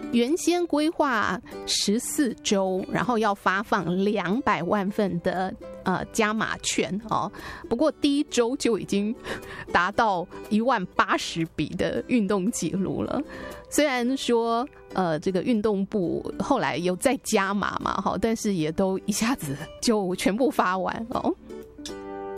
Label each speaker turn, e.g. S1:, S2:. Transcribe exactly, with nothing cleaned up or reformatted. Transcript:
S1: 原先规划十四周，然后要发放两百万份的呃加码券哦，不过第一周就已经达到一万八十笔的运动记录了。虽然说呃这个运动部后来有再加码嘛，哈，但是也都一下子就全部发完哦。